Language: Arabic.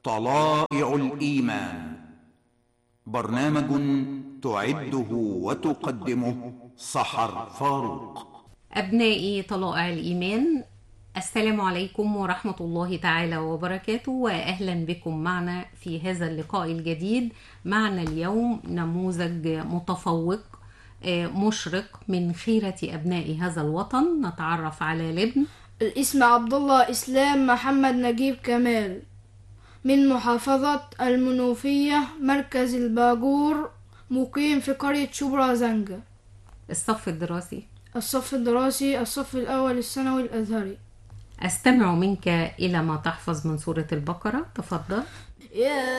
طلائع الإيمان، برنامج تعده وتقدمه سحر فاروق. أبنائي طلائع الإيمان، السلام عليكم ورحمة الله تعالى وبركاته، وأهلا بكم معنا في هذا اللقاء الجديد. معنا اليوم نموذج متفوق مشرق من خيرة أبناء هذا الوطن. نتعرف على الابن. الاسم عبد الله إسلام محمد نجيب كمال، من محافظة المنوفية، مركز الباجور، مقيم في قرية شبرا زنجة. الصف الدراسي؟ الصف الدراسي الصف الأول الثانوي الأزهري. أستمع منك إلى ما تحفظ من سورة البقرة، تفضل.